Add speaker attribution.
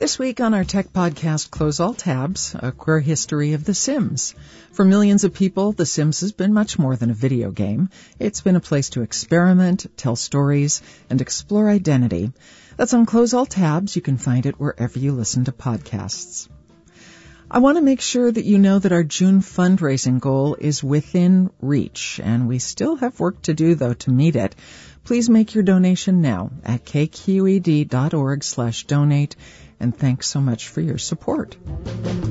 Speaker 1: This week on our tech podcast, Close All Tabs, a queer history of The Sims. For millions of people, The Sims has been much more than a video game. It's been a place to experiment, tell stories, and explore identity. That's on Close All Tabs. You can find it wherever you listen to podcasts. I want to make sure that you know that our June fundraising goal is within reach, and we still have work to do, though, to meet it. Please make your donation now at kqed.org/donate, and thanks so much for your support.